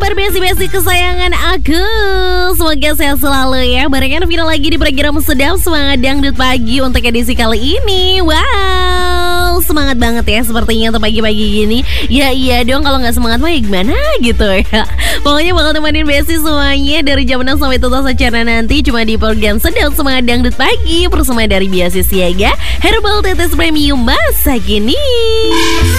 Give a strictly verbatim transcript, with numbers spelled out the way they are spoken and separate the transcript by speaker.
Speaker 1: kabar besi-besi kesayangan aku? Semoga sehat selalu ya. Barengan Vina lagi di program Sedap Semangat Dangdut Pagi untuk edisi kali ini. Wow, semangat banget ya sepertinya untuk pagi-pagi gini. Ya iya dong, kalau nggak semangat mah ya gimana gitu ya. Pokoknya bakal temenin Besi semuanya dari jam enam sampai tuntas acara nanti cuma di program Sedap Semangat Dangdut Pagi bersama dari Biasa Siaga Herbal Tetes Premium masa kini.